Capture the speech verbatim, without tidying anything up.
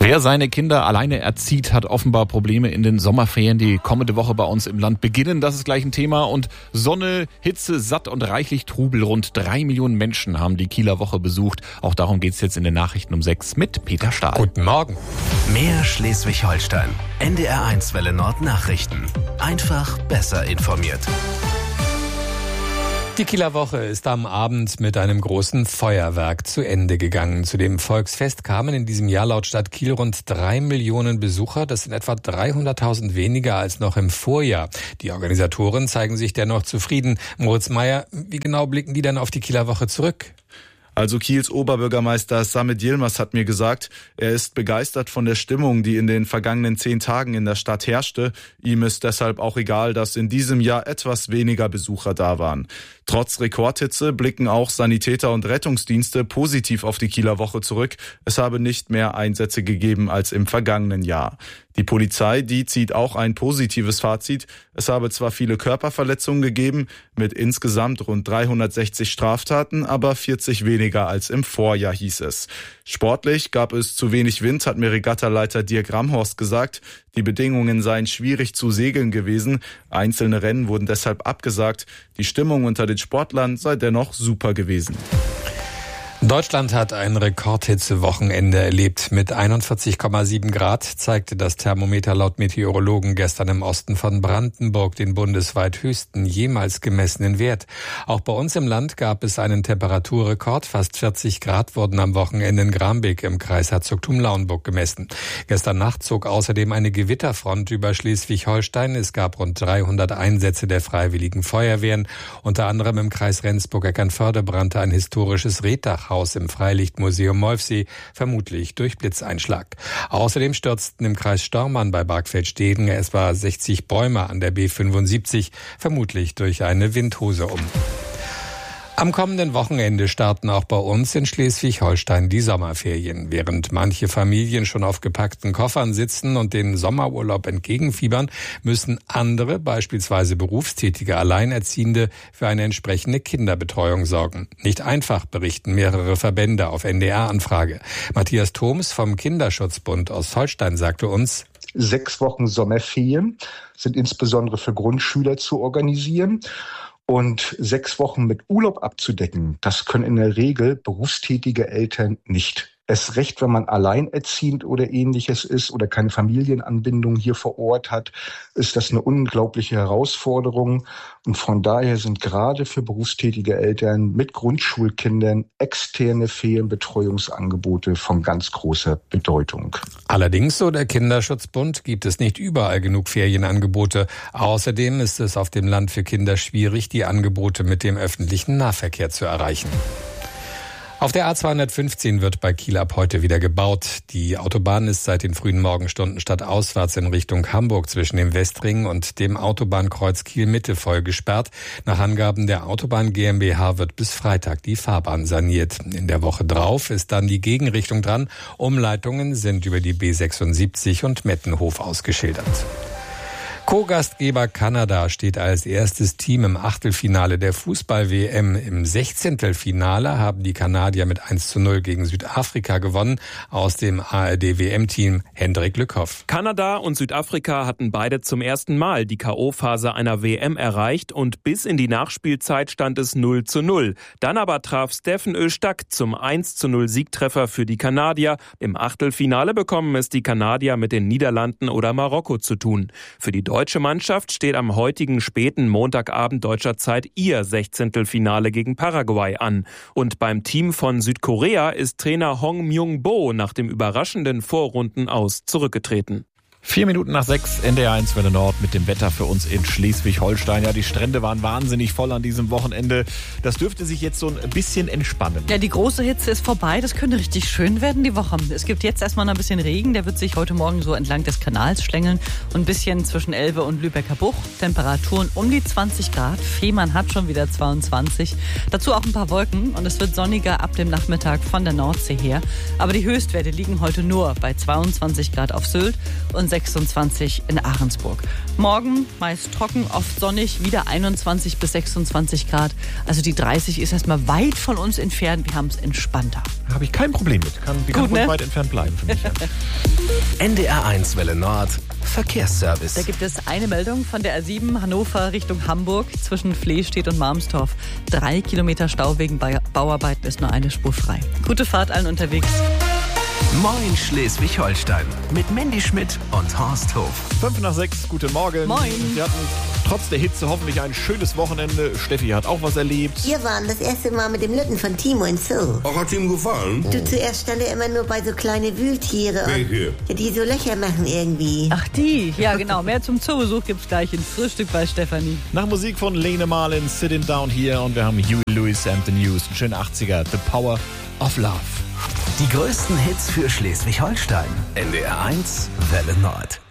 Wer seine Kinder alleine erzieht, hat offenbar Probleme in den Sommerferien, die kommende Woche bei uns im Land beginnen. Das ist gleich ein Thema. Und Sonne, Hitze, satt und reichlich Trubel. Rund drei Millionen Menschen haben die Kieler Woche besucht. Auch darum geht's jetzt in den Nachrichten um sechs mit Peter Stahl. Guten Morgen. Mehr Schleswig-Holstein. N D R eins Welle Nord Nachrichten. Einfach besser informiert. Die Kieler Woche ist am Abend mit einem großen Feuerwerk zu Ende gegangen. Zu dem Volksfest kamen in diesem Jahr laut Stadt Kiel rund drei Millionen Besucher. Das sind etwa dreihunderttausend weniger als noch im Vorjahr. Die Organisatoren zeigen sich dennoch zufrieden. Moritz Meyer, wie genau blicken die denn auf die Kieler Woche zurück? Also Kiels Oberbürgermeister Samit Yilmaz hat mir gesagt, er ist begeistert von der Stimmung, die in den vergangenen zehn Tagen in der Stadt herrschte. Ihm ist deshalb auch egal, dass in diesem Jahr etwas weniger Besucher da waren. Trotz Rekordhitze blicken auch Sanitäter und Rettungsdienste positiv auf die Kieler Woche zurück. Es habe nicht mehr Einsätze gegeben als im vergangenen Jahr. Die Polizei, die zieht auch ein positives Fazit. Es habe zwar viele Körperverletzungen gegeben, mit insgesamt rund dreihundertsechzig Straftaten, aber vierzig weniger als im Vorjahr, hieß es. Sportlich gab es zu wenig Wind, hat mir Regattaleiter Dirk Ramhorst gesagt. Die Bedingungen seien schwierig zu segeln gewesen. Einzelne Rennen wurden deshalb abgesagt. Die Stimmung unter den Sportlern sei dennoch super gewesen. Deutschland hat ein Rekordhitzewochenende erlebt. Mit einundvierzig Komma sieben Grad zeigte das Thermometer laut Meteorologen gestern im Osten von Brandenburg den bundesweit höchsten jemals gemessenen Wert. Auch bei uns im Land gab es einen Temperaturrekord. Fast vierzig Grad wurden am Wochenende in Grambeck im Kreis Herzogtum-Lauenburg gemessen. Gestern Nacht zog außerdem eine Gewitterfront über Schleswig-Holstein. Es gab rund dreihundert Einsätze der Freiwilligen Feuerwehren. Unter anderem im Kreis Rendsburg-Eckernförde brannte ein historisches Reddachhaus im Freilichtmuseum Molfsee, vermutlich durch Blitzeinschlag. Außerdem stürzten im Kreis Stormann bei Bargfeld-Steden etwa sechzig Bäume an der B fünfundsiebzig, vermutlich durch eine Windhose um. Am kommenden Wochenende starten auch bei uns in Schleswig-Holstein die Sommerferien. Während manche Familien schon auf gepackten Koffern sitzen und den Sommerurlaub entgegenfiebern, müssen andere, beispielsweise berufstätige Alleinerziehende, für eine entsprechende Kinderbetreuung sorgen. Nicht einfach, berichten mehrere Verbände auf N D R-Anfrage. Matthias Thoms vom Kinderschutzbund Ostholstein sagte uns: Sechs Wochen Sommerferien sind insbesondere für Grundschüler zu organisieren. Und sechs Wochen mit Urlaub abzudecken, das können in der Regel berufstätige Eltern nicht. Erst recht, wenn man alleinerziehend oder ähnliches ist oder keine Familienanbindung hier vor Ort hat, ist das eine unglaubliche Herausforderung. Und von daher sind gerade für berufstätige Eltern mit Grundschulkindern externe Ferienbetreuungsangebote von ganz großer Bedeutung. Allerdings, so der Kinderschutzbund, gibt es nicht überall genug Ferienangebote. Außerdem ist es auf dem Land für Kinder schwierig, die Angebote mit dem öffentlichen Nahverkehr zu erreichen. Auf der A zweihundertfünfzehn wird bei Kiel ab heute wieder gebaut. Die Autobahn ist seit den frühen Morgenstunden stadtauswärts in Richtung Hamburg zwischen dem Westring und dem Autobahnkreuz Kiel-Mitte voll gesperrt. Nach Angaben der Autobahn GmbH wird bis Freitag die Fahrbahn saniert. In der Woche drauf ist dann die Gegenrichtung dran. Umleitungen sind über die B sechsundsiebzig und Mettenhof ausgeschildert. Co-Gastgeber Kanada steht als erstes Team im Achtelfinale der Fußball-W M. Im Sechzehntelfinale haben die Kanadier mit eins zu null gegen Südafrika gewonnen. Aus dem A R D-W M-Team Hendrik Lückhoff. Kanada und Südafrika hatten beide zum ersten Mal die K O-Phase einer W M erreicht und bis in die Nachspielzeit stand es null zu null. Dann aber traf Steffen Öztak zum eins zu null Siegtreffer für die Kanadier. Im Achtelfinale bekommen es die Kanadier mit den Niederlanden oder Marokko zu tun. Für die Die deutsche Mannschaft steht am heutigen späten Montagabend deutscher Zeit ihr Sechzehntelfinale gegen Paraguay an. Und beim Team von Südkorea ist Trainer Hong Myung-bo nach dem überraschenden Vorrundenaus zurückgetreten. Vier Minuten nach sechs, N D R eins Welle Nord mit dem Wetter für uns in Schleswig-Holstein. Ja, die Strände waren wahnsinnig voll an diesem Wochenende. Das dürfte sich jetzt so ein bisschen entspannen. Ja, die große Hitze ist vorbei. Das könnte richtig schön werden die Woche. Es gibt jetzt erstmal noch ein bisschen Regen. Der wird sich heute Morgen so entlang des Kanals schlängeln. Und ein bisschen zwischen Elbe und Lübecker Bucht. Temperaturen um die zwanzig Grad. Fehmarn hat schon wieder zweiundzwanzig. Dazu auch ein paar Wolken. Und es wird sonniger ab dem Nachmittag von der Nordsee her. Aber die Höchstwerte liegen heute nur bei zweiundzwanzig Grad auf Sylt und sechsundzwanzig in Ahrensburg. Morgen meist trocken, oft sonnig, wieder einundzwanzig bis sechsundzwanzig Grad. Also die dreißig ist erstmal weit von uns entfernt. Wir haben es entspannter. Da habe ich kein Problem mit. Kann, die kann Gut, ne? weit entfernt bleiben für mich. Ja. N D R eins Welle Nord, Verkehrsservice. Da gibt es eine Meldung von der R sieben Hannover Richtung Hamburg zwischen Flehstedt und Malmstorf. Drei Kilometer Stau wegen Bauarbeiten, ist nur eine Spur frei. Gute Fahrt allen unterwegs. Moin Schleswig-Holstein mit Mandy Schmidt und Horst Hof. Fünf nach sechs, guten Morgen. Moin. Wir hatten trotz der Hitze hoffentlich ein schönes Wochenende. Steffi hat auch was erlebt. Wir waren das erste Mal mit dem Lütten von Timo in Zoo. Auch hat ihm gefallen? Du, zuerst stand er immer nur bei so kleine Wühltiere. Welche? Ja, die so Löcher machen irgendwie. Ach die, ja genau. Mehr zum Zoobesuch gibt's gleich in Frühstück bei Stefanie. Nach Musik von Lene Marlin, Sitting Down Here, und wir haben Huey Lewis and the News. Ein schöner achtziger, The Power of Love. Die größten Hits für Schleswig-Holstein. N D R eins Welle Nord.